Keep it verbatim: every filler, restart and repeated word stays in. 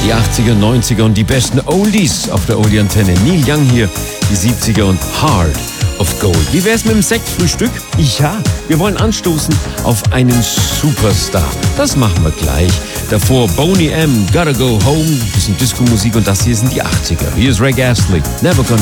Die achtziger, neunziger und die besten Oldies auf der Oldie-Antenne. Neil Young hier, die siebziger und Heart of Gold. Wie wär's mit dem Sektfrühstück? Ja, wir wollen anstoßen auf einen Superstar. Das machen wir gleich. Davor Boney M, Gotta Go Home, bisschen Disco-Musik und das hier sind die achtziger. Hier ist Ray Astley, Never Gonna